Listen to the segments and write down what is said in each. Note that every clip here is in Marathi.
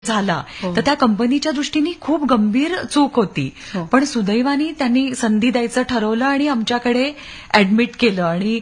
झाला तर त्या कंपनीच्या दृष्टीने खूप गंभीर चूक होती. पण सुदैवाने त्यांनी संधी द्यायचं ठरवलं आणि आमच्याकडे ऍडमिट केलं आणि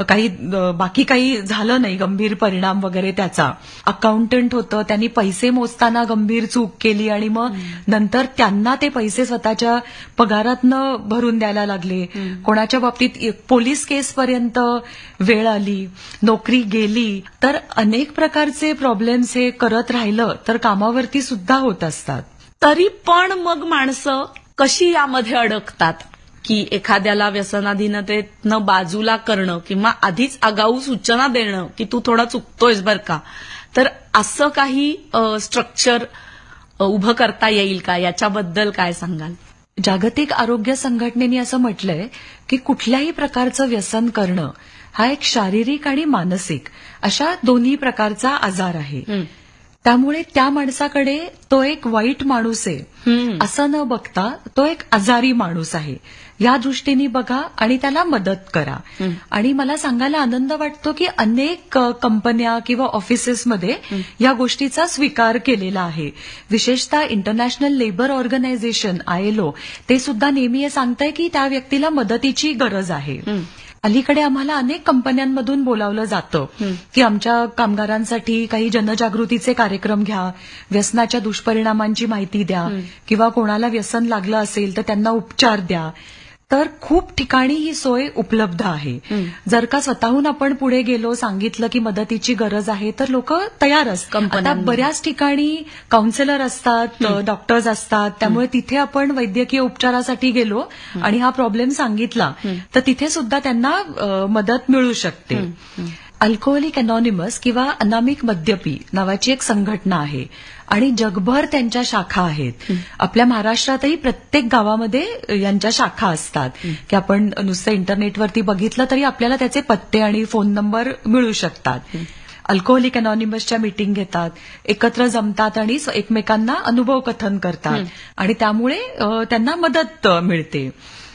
बाकी काही झालं नाही गंभीर परिणाम वगैरे त्याचा. अकाउंटंट होतं, त्यांनी पैसे मोजताना गंभीर चूक केली आणि मग नंतर त्यांना ते पैसे स्वतःच्या पगारातनं भरून द्यायला लागले. कोणाच्या बाबतीत पोलीस केसपर्यंत वेळ आली, नोकरी गेली. तर अनेक प्रकारचे प्रॉब्लेम्स हे करत राहिलं तर कामावरती सुद्धा होत असतात. तरी पण मग माणसं कशी यामध्ये अडकतात की एखाद्याला व्यसनाधीनतेतनं बाजूला करणं किंवा आधीच आगाऊ सूचना देणं की तू थोडा चुकतोयस बर का, तर असं काही स्ट्रक्चर उभं करता येईल का? याच्याबद्दल काय सांगाल? जागतिक आरोग्य संघटनेने असं म्हटलंय की कुठल्याही प्रकारचं व्यसन करणं हा एक शारीरिक आणि मानसिक अशा दोन्ही प्रकारचा आजार आहे. त्यामुळे त्या माणसाकडे तो एक वाईट माणूस आहे असं न बघता तो एक आजारी माणूस आहे या दृष्टीने बघा आणि त्याला मदत करा. आणि मला सांगायला आनंद वाटतो की अनेक कंपन्या किंवा ऑफिसेसमध्ये या गोष्टीचा स्वीकार केलेला आहे. विशेषतः इंटरनॅशनल लेबर ऑर्गनायझेशन ILO ते सुद्धा नेहमी हे सांगतंय की त्या व्यक्तीला मदतीची गरज आहे. अलीकडे आम्हाला अनेक कंपन्यांमधून बोलावलं जातं की आमच्या कामगारांसाठी काही जनजागृतीचे कार्यक्रम घ्या, व्यसनाच्या दुष्परिणामांची माहिती द्या किंवा कोणाला व्यसन लागलं असेल तर त्यांना उपचार द्या. तर खूप ठिकाणी ही सोय उपलब्ध आहे. जर का स्वतःहून आपण पुढे गेलो, सांगितलं की मदतीची गरज आहे तर लोक तयार असतात. आता बऱ्याच ठिकाणी काउन्सिलर असतात, डॉक्टर्स असतात, त्यामुळे तिथे आपण वैद्यकीय उपचारासाठी गेलो आणि हा प्रॉब्लेम सांगितला तर तिथे सुद्धा त्यांना मदत मिळू शकते. अल्कोहोलिक अनॉनिमस किंवा अनामिक मद्यपी नावाची एक संघटना आहे आणि जगभर त्यांच्या शाखा आहेत. आपल्या महाराष्ट्रातही प्रत्येक गावामध्ये यांच्या शाखा असतात की आपण नुसतं इंटरनेटवरती बघितलं तरी आपल्याला त्याचे पत्ते आणि फोन नंबर मिळू शकतात. अल्कोहोलिक अनॉनिमसच्या मीटिंग घेतात, एकत्र जमतात आणि एकमेकांना अनुभव कथन करतात आणि त्यामुळे त्यांना मदत मिळते.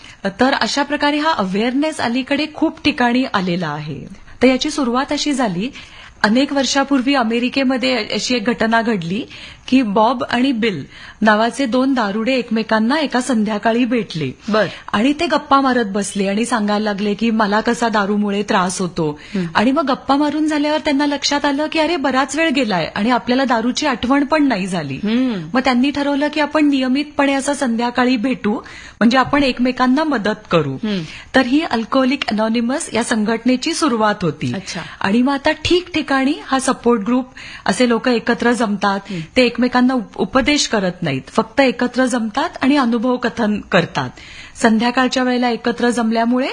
तर अशा प्रकारे हा अवेअरनेस अलीकडे खूप ठिकाणी आलेला आहे. तर याची सुरुवात अशी झाली, अनेक वर्षापूर्वी अमेरिकेमध्ये अशी एक घटना घडली की बॉब आणि बिल नावाचे दोन दारुडे एकमेकांना एका संध्याकाळी भेटले आणि ते गप्पा मारत बसले आणि सांगायला लागले की मला कसा दारूमुळे त्रास होतो. आणि मग गप्पा मारून झाल्यावर त्यांना लक्षात आलं की अरे बराच वेळ गेलाय आणि आपल्याला दारूची आठवण पण नाही झाली. मग त्यांनी ठरवलं की आपण नियमितपणे असं संध्याकाळी भेटू म्हणजे आपण एकमेकांना मदत करू. तर ही अल्कोहोलिक अनॉनिमस या संघटनेची सुरुवात होती. आणि मग आता ठिकठिकाणी हा सपोर्ट ग्रुप असे लोक एकत्र जमतात. ते एकमेकांना उपदेश करत नाहीत, फक्त एकत्र जमतात आणि अनुभव कथन करतात. संध्याकाळच्या वेळेला एकत्र जमल्यामुळे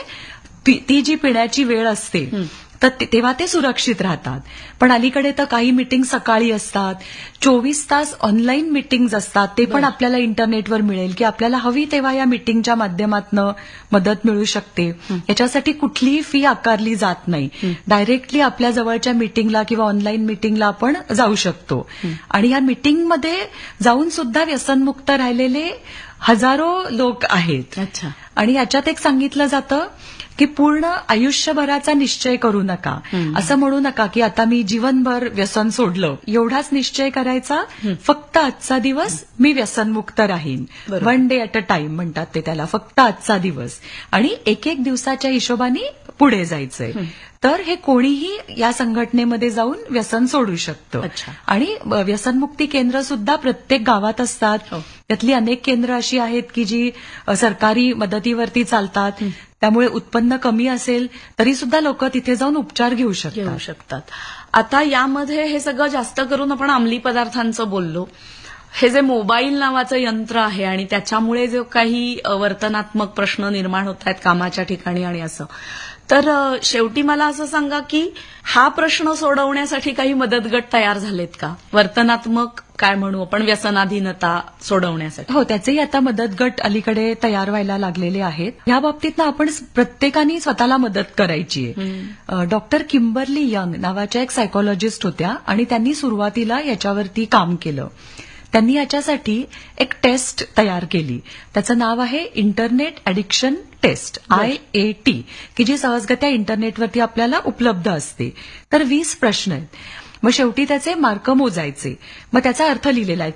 ती जी पिण्याची वेळ असते तर तेव्हा ते सुरक्षित राहतात. पण अलीकडे तर काही मीटिंग सकाळी असतात, 24 तास ऑनलाईन मीटिंग्ज असतात. ते पण आपल्याला इंटरनेटवर मिळेल की आपल्याला हवी तेव्हा या मीटिंगच्या माध्यमातून मदत मिळू शकते. याच्यासाठी कुठलीही फी आकारली जात नाही. डायरेक्टली आपल्या जवळच्या मीटिंगला किंवा ऑनलाईन मीटिंगला आपण जाऊ शकतो. आणि या मीटिंगमध्ये जाऊन सुद्धा व्यसनमुक्त राहिलेले हजारो लोक आहेत. आणि याच्यात एक सांगितलं जातं की पूर्ण आयुष्यभराचा निश्चय करू नका. असं म्हणू नका की आता मी जीवनभर व्यसन सोडलं, एवढाच निश्चय करायचा. फक्त आजचा दिवस मी व्यसनमुक्त राहीन. 1 डे ॲट अ टाइम म्हणतात ते त्याला, फक्त आजचा दिवस. आणि एक एक दिवसाच्या हिशोबाने पुढे जायचंय. तर हे कोणीही या संघटनेमध्ये जाऊन व्यसन सोडू शकतं. आणि व्यसनमुक्ती केंद्र सुद्धा प्रत्येक गावात असतात. त्यातली अनेक केंद्र अशी आहेत की जी सरकारी मदतीवरती चालतात. त्यामुळे उत्पन्न कमी असेल तरी सुद्धा लोक तिथे जाऊन उपचार घेऊ शकतात. आता यामध्ये हे सगळं जास्त करून आपण अंमली पदार्थांचं बोललो. हे जे मोबाईल नावाचं यंत्र आहे आणि त्याच्यामुळे जो काही वर्तनात्मक प्रश्न निर्माण होत आहेत कामाच्या ठिकाणी आणि असं, तर शेवटी मला असं सांगा की हा प्रश्न सोडवण्यासाठी काही मदत गट तयार झालेत का? वर्तनात्मक काय म्हणू आपण, व्यसनाधीनता सोडवण्यासाठी. हो, त्याचेही आता मदत गट अलीकडे तयार व्हायला लागलेले आहेत. या बाबतीत आपण प्रत्येकाने स्वतःला मदत करायची आहे. डॉक्टर किंबर्ली यंग नावाच्या एक सायकोलॉजिस्ट होत्या आणि त्यांनी सुरुवातीला याच्यावरती काम केलं. त्यांनी याच्यासाठी एक टेस्ट तयार केली. त्याचं नाव आहे इंटरनेट ॲडिक्शन टेस्ट, IAT, की जी सहजगत्या इंटरनेटवरती आपल्याला उपलब्ध असते. तर 20 प्रश्न आहेत मग शेवटी त्याचे मार्क मोजायचे. मग त्याचा अर्थ लिहिलेला आहे